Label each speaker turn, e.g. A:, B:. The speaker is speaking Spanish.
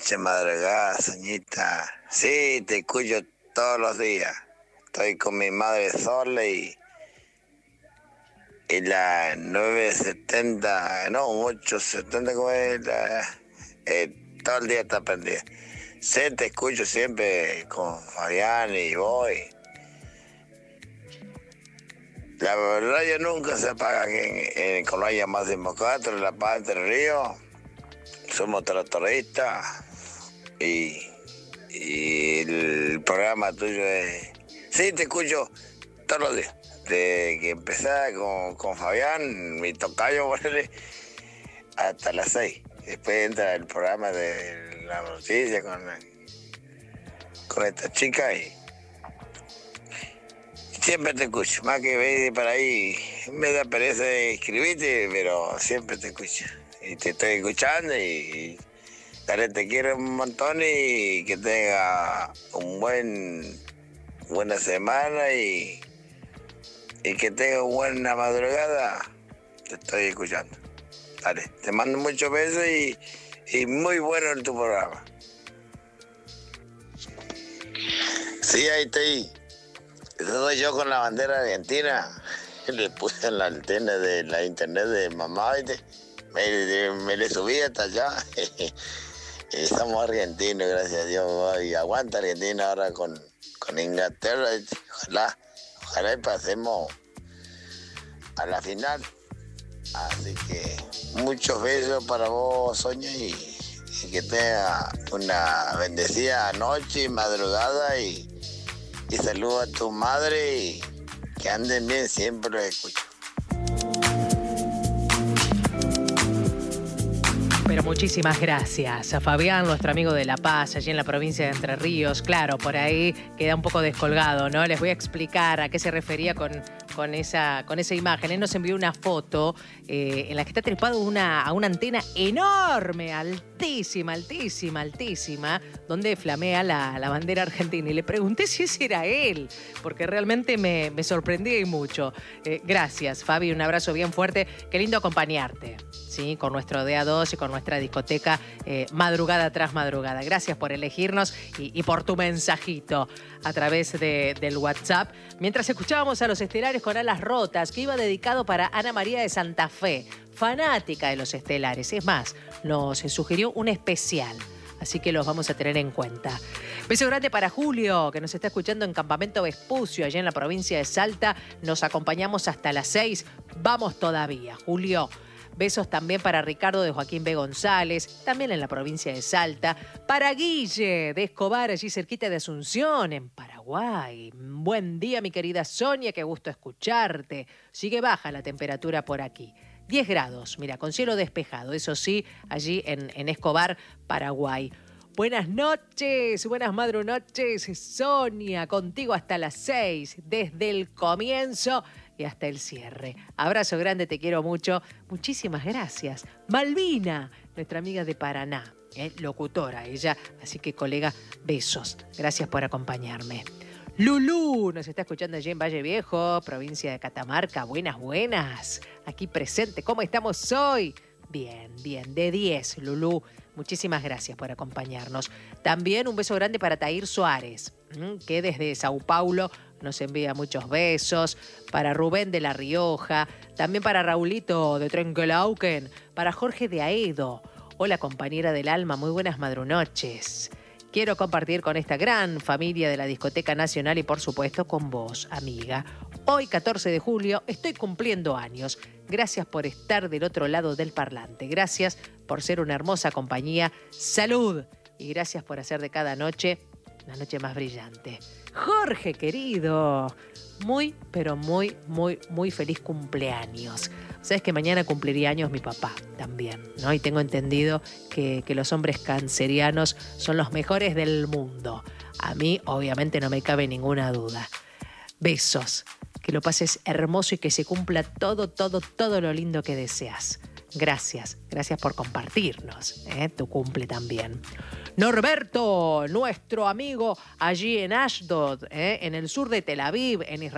A: noches, madrugada, Soñita. Sí, te escucho todos los días. Estoy con mi madre sola y la 970, no, 870, ¿cómo es? Todo el día está prendida. Sí, te escucho siempre con Fabián y voy. La radio nunca se apaga aquí en Colonia Máximo 4, en La Paz, Entre Ríos. Somos tractoristas y el programa tuyo es... Sí, te escucho todos los días. De que empecé con Fabián, mi tocayo, ponele, hasta las 6. Después entra el programa de la noticia con esta chica y siempre te escucho. Más que ver para ahí, me da pereza de escribirte, pero siempre te escucho. Y te estoy escuchando y dale, te quiero un montón y que tenga buena semana y que tenga buena madrugada. Te estoy escuchando. Dale, te mando muchos besos y muy bueno en tu programa. Sí, ahí estoy. Soy yo con la bandera argentina. Le puse en la antena de la internet de mamá, ¿viste? Me le subí hasta allá. Somos argentinos, gracias a Dios. Y aguanta Argentina ahora con Inglaterra. Ojalá y pasemos a la final. Así que muchos besos para vos, Soña, y que tenga una bendecida noche y madrugada y saludo a tu madre y que anden bien, siempre los escucho.
B: Pero muchísimas gracias a Fabián, nuestro amigo de La Paz, allí en la provincia de Entre Ríos. Claro, por ahí queda un poco descolgado, ¿no? Les voy a explicar a qué se refería con esa imagen. Él nos envió una foto en la que está trepado a una antena enorme, altísima, donde flamea la bandera argentina. Y le pregunté si ese era él, porque realmente me sorprendí y mucho. Gracias, Fabi, un abrazo bien fuerte. Qué lindo acompañarte, ¿sí? Con nuestro DA2 y con nuestra discoteca madrugada tras madrugada. Gracias por elegirnos y por tu mensajito a través del WhatsApp. Mientras escuchábamos a Los Estelares con Alas Rotas, que iba dedicado para Ana María de Santa Fe, fanática de Los Estelares. Es más, nos sugirió un especial, así que los vamos a tener en cuenta. Beso grande para Julio, que nos está escuchando en Campamento Vespucio, allá en la provincia de Salta. Nos acompañamos hasta las 6. Vamos todavía, Julio. Besos también para Ricardo de Joaquín B. González, también en la provincia de Salta. Para Guille de Escobar, allí cerquita de Asunción, en Paraguay. Buen día, mi querida Sonia, qué gusto escucharte. Sigue baja la temperatura por aquí. 10 grados, mira, con cielo despejado, eso sí, allí en Escobar, Paraguay. Buenas noches, buenas madrunoches, Sonia, contigo hasta las 6, desde el comienzo y hasta el cierre. Abrazo grande, te quiero mucho. Muchísimas gracias. Malvina, nuestra amiga de Paraná, locutora ella, así que colega, besos. Gracias por acompañarme. Lulú nos está escuchando allí en Valle Viejo, provincia de Catamarca. Buenas. Aquí presente. ¿Cómo estamos hoy? Bien, de 10, Lulú. Muchísimas gracias por acompañarnos. También un beso grande para Tair Suárez, que desde Sao Paulo nos envía muchos besos. Para Rubén de La Rioja. También para Raulito de Trenquelauquen. Para Jorge de Aedo. Hola, compañera del alma. Muy buenas madrunoches. Quiero compartir con esta gran familia de la Discoteca Nacional y, por supuesto, con vos, amiga. Hoy, 14 de julio, estoy cumpliendo años. Gracias por estar del otro lado del parlante. Gracias por ser una hermosa compañía. ¡Salud! Y gracias por hacer de cada noche una noche más brillante. Jorge, querido, muy, pero muy, muy, muy feliz cumpleaños. Sabes que mañana cumpliría años mi papá también, ¿no? Y tengo entendido que los hombres cancerianos son los mejores del mundo. A mí, obviamente, no me cabe ninguna duda. Besos. Que lo pases hermoso y que se cumpla todo lo lindo que deseas. Gracias por compartirnos, tu cumple también. Norberto, nuestro amigo allí en Ashdod, en el sur de Tel Aviv, en Israel.